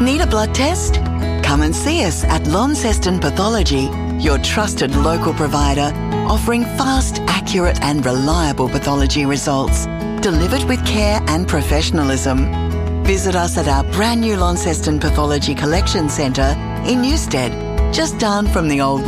Need a blood test? Come and see us at Launceston Pathology, your trusted local provider, offering fast, accurate and reliable pathology results, delivered with care and professionalism. Visit us at our brand new Launceston Pathology Collection Centre in Newstead, just down from the old